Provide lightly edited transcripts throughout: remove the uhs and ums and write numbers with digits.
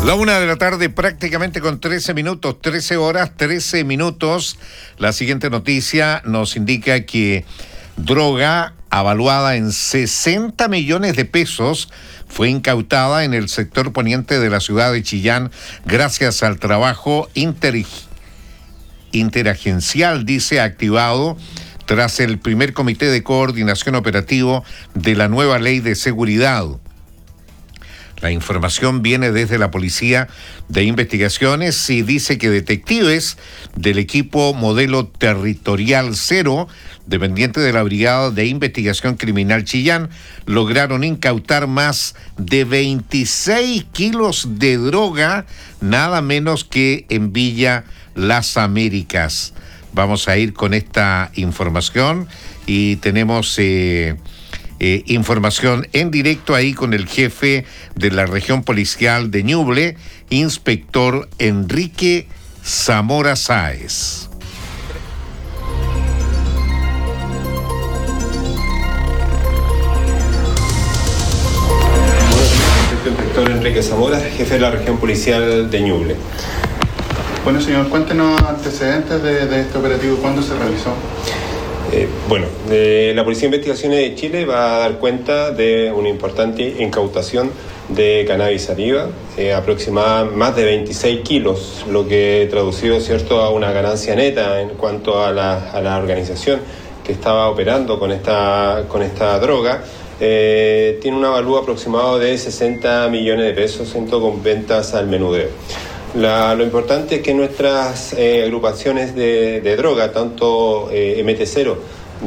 La 1:00 p.m, prácticamente con 13 minutos, 13 horas, 13 minutos. La siguiente noticia nos indica que droga avaluada en 60 millones de pesos fue incautada en el sector poniente de la ciudad de Chillán gracias al trabajo interagencial, dice, activado tras el primer comité de coordinación operativo de la nueva ley de seguridad. La información viene desde la Policía de Investigaciones y dice que detectives del equipo Modelo Territorial 0, dependiente de la Brigada de Investigación Criminal Chillán, lograron incautar más de 26 kilos de droga, nada menos que en Villa Las Américas. Vamos a ir con esta información y tenemos información en directo ahí con el jefe de la región policial de Ñuble, inspector Enrique Zamora Sáez. Inspector Enrique Zamora, jefe de la región policial de Ñuble. Bueno, señor, cuéntenos antecedentes de este operativo. ¿Cuándo se realizó? La Policía de Investigaciones de Chile va a dar cuenta de una importante incautación de cannabis sativa, aproximada más de 26 kilos, lo que traducido, ¿cierto?, a una ganancia neta en cuanto a la organización que estaba operando con esta droga. Tiene un avalúo aproximado de 60 millones de pesos, ¿cierto?, con ventas al menudeo. Lo importante es que nuestras agrupaciones de droga, tanto MT0,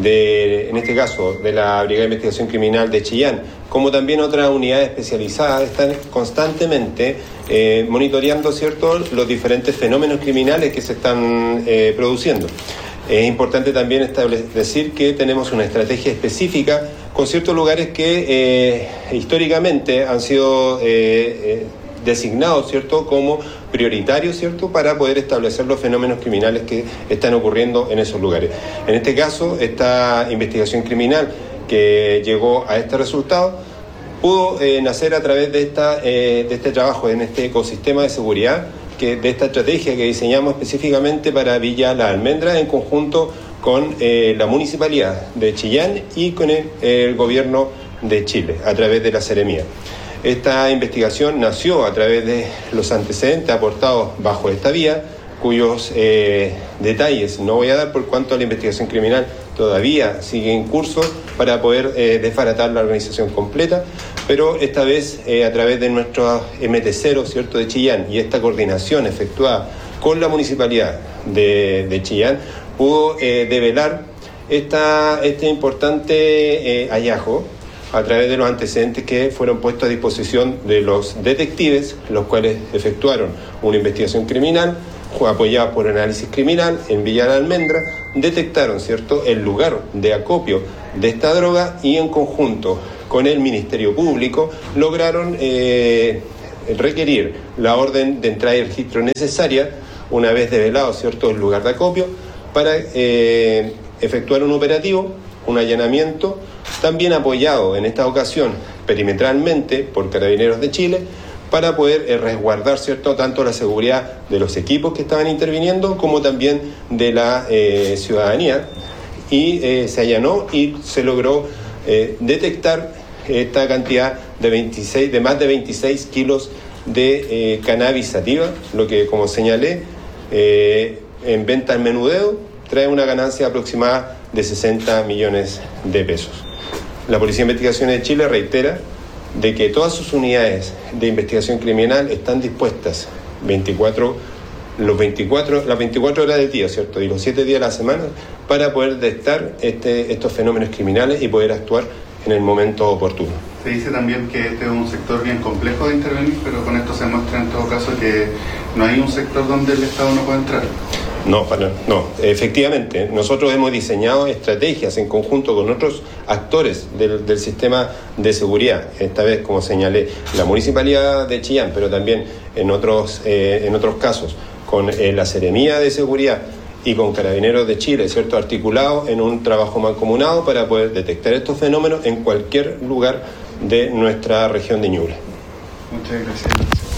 en este caso de la Brigada de Investigación Criminal de Chillán, como también otras unidades especializadas, están constantemente monitoreando, ¿cierto?, los diferentes fenómenos criminales que se están produciendo. Es importante también decir que tenemos una estrategia específica con ciertos lugares que históricamente han sido designados, ¿cierto?, como prioritarios, ¿cierto?, para poder establecer los fenómenos criminales que están ocurriendo en esos lugares. En este caso, esta investigación criminal que llegó a este resultado pudo nacer a través de este trabajo en este ecosistema de seguridad, de esta estrategia que diseñamos específicamente para Villa La Almendra en conjunto con la Municipalidad de Chillán y con el Gobierno de Chile a través de la Seremía. Esta investigación nació a través de los antecedentes aportados bajo esta vía, cuyos detalles no voy a dar por cuanto a la investigación criminal todavía sigue en curso para poder desbaratar la organización completa, pero esta vez a través de nuestro MT0, ¿cierto?, de Chillán, y esta coordinación efectuada con la Municipalidad de Chillán pudo develar este importante hallazgo a través de los antecedentes que fueron puestos a disposición de los detectives, los cuales efectuaron una investigación criminal apoyada por análisis criminal en Villa La Almendra, detectaron, ¿cierto?, el lugar de acopio de esta droga y en conjunto con el Ministerio Público lograron requerir la orden de entrada y registro necesaria una vez develado, ¿cierto?, el lugar de acopio para efectuar un operativo, un allanamiento, también apoyado en esta ocasión perimetralmente por Carabineros de Chile, para poder resguardar, ¿cierto?, tanto la seguridad de los equipos que estaban interviniendo como también de la ciudadanía, y se allanó y se logró detectar esta cantidad de más de 26 kilos de cannabis sativa, lo que, como señalé, en venta al menudeo trae una ganancia aproximada de 60 millones de pesos. La Policía de Investigaciones de Chile reitera de que todas sus unidades de investigación criminal están dispuestas las 24 horas del día, ¿cierto?, y los 7 días de la semana para poder detectar estos fenómenos criminales y poder actuar en el momento oportuno. Se dice también que este es un sector bien complejo de intervenir, pero con esto se muestra en todo caso que no hay un sector donde el Estado no pueda entrar. No, efectivamente, nosotros hemos diseñado estrategias en conjunto con otros actores del sistema de seguridad, esta vez, como señalé, la Municipalidad de Chillán, pero también en otros casos, con la Seremía de Seguridad y con Carabineros de Chile, ¿cierto?, articulado en un trabajo mancomunado para poder detectar estos fenómenos en cualquier lugar de nuestra región de Ñuble. Muchas gracias.